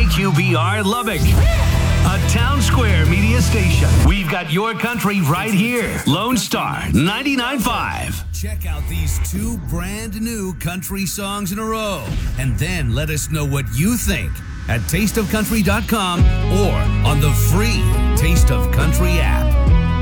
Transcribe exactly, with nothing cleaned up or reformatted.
Q B R Lubbock, a Town Square media station. We've got your country right here. Lone Star ninety-nine point five. Check out these two brand new country songs in a row, and then let us know what you think at taste of country dot com or on the free Taste of Country app.